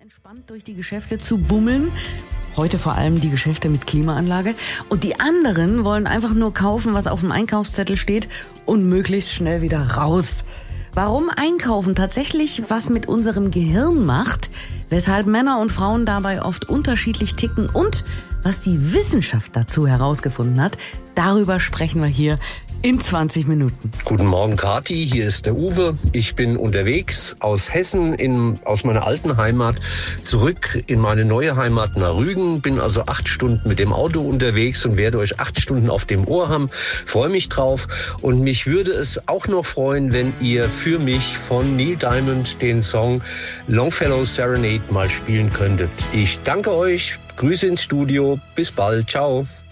entspannt durch die Geschäfte zu bummeln. Heute vor allem die Geschäfte mit Klimaanlage. Und die anderen wollen einfach nur kaufen, was auf dem Einkaufszettel steht und möglichst schnell wieder raus. Warum Einkaufen tatsächlich was mit unserem Gehirn macht, weshalb Männer und Frauen dabei oft unterschiedlich ticken und was die Wissenschaft dazu herausgefunden hat, darüber sprechen wir hier in 20 Minuten. Guten Morgen, Kathi, hier ist der Uwe. Ich bin unterwegs aus Hessen, aus meiner alten Heimat, zurück in meine neue Heimat nach Rügen. Bin also 8 Stunden mit dem Auto unterwegs und werde euch 8 Stunden auf dem Ohr haben. Freue mich drauf und mich würde es auch noch freuen, wenn ihr für mich von Neil Diamond den Song Longfellow Serenade mal spielen könntet. Ich danke euch, Grüße ins Studio, bis bald, ciao.